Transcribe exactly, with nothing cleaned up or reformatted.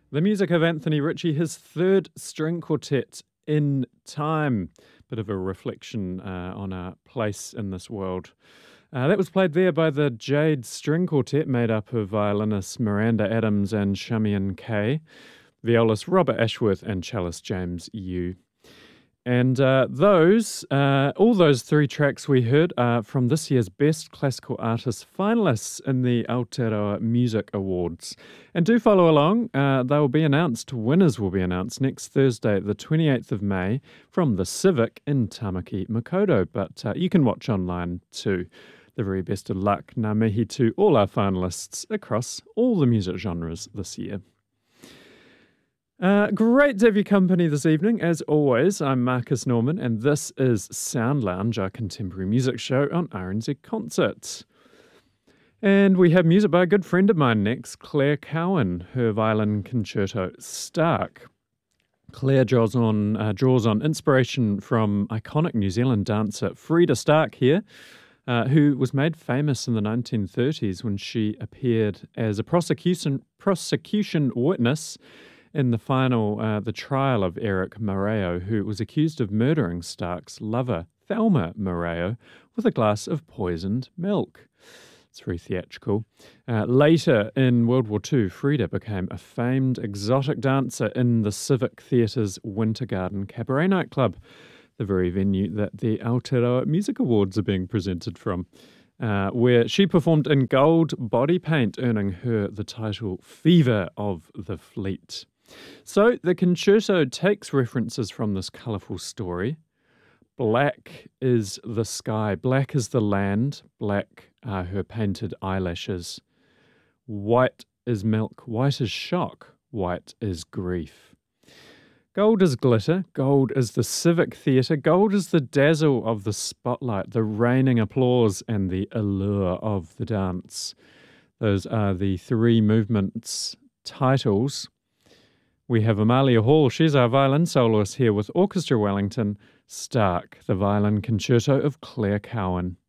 The music of Anthony Ritchie, his third string quartet in time. Bit of a reflection uh, on our place in this world. Uh, that was played there by the Jade String Quartet, made up of violinists Miranda Adams and Shamian Kay, violist Robert Ashworth, and cellist James Yu. And uh, those, uh, all those three tracks we heard are from this year's Best Classical Artist finalists in the Aotearoa Music Awards. And do follow along. Uh, they will be announced, winners will be announced next Thursday, the twenty-eighth of May, from the Civic in Tamaki Makaurau. But uh, you can watch online too. The very best of luck. Ngā mihi to all our finalists across all the music genres this year. Uh, great to have your company this evening. As always, I'm Marcus Norman, and this is Sound Lounge, our contemporary music show on R N Z Concerts. And we have music by a good friend of mine next, Claire Cowan, her violin concerto Stark. Claire draws on, uh, draws on inspiration from iconic New Zealand dancer Freda Stark here, uh, who was made famous in the nineteen thirties when she appeared as a prosecution, prosecution witness in the final, uh, the trial of Eric Moreo, who was accused of murdering Stark's lover, Thelma Moreo, with a glass of poisoned milk. It's very theatrical. Uh, later in World War Two, Freda became a famed exotic dancer in the Civic Theatre's Winter Garden Cabaret nightclub, the very venue that the Aotearoa Music Awards are being presented from, uh, where she performed in gold body paint, earning her the title Fever of the Fleet. So the concerto takes references from this colourful story. Black is the sky, black is the land, black are her painted eyelashes. White is milk, white is shock, white is grief. Gold is glitter, gold is the Civic Theatre, gold is the dazzle of the spotlight, the raining applause and the allure of the dance. Those are the three movements titles. We have Amalia Hall, she's our violin soloist here with Orchestra Wellington, Stark, the violin concerto of Claire Cowan.